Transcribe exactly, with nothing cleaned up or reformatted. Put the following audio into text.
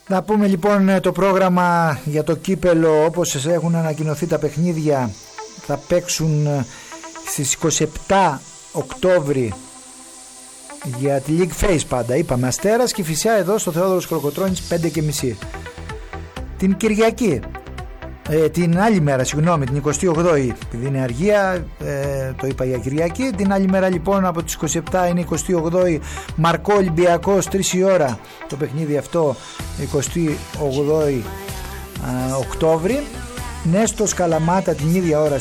Να πούμε λοιπόν το πρόγραμμα για το κύπελο, όπως έχουν ανακοινωθεί τα παιχνίδια. Θα παίξουν στις είκοσι επτά Οκτώβρη για τη League Phase πάντα. Είπαμε Αστέρας και Φυσιά εδώ στο Θεόδωρος Κροκοτρώνης πέντε και μισή. Την Κυριακή, ε, την άλλη μέρα, συγγνώμη, την εικοστή όγδοη, επειδή είναι αργία, ε, το είπα για Κυριακή. Την άλλη μέρα λοιπόν από τις είκοσι επτά είναι εικοστή όγδοη, Μαρκό Ολυμπιακός, τρεις η ώρα το παιχνίδι αυτό, εικοστή όγδοη ε, Οκτώβρη. Νέστος Καλαμάτα την ίδια ώρα